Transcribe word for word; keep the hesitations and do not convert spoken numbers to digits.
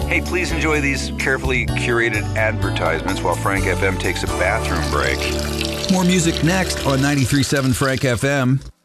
Hey, please enjoy these carefully curated advertisements while Frank F M takes a bathroom break. More music next on ninety-three point seven Frank F M.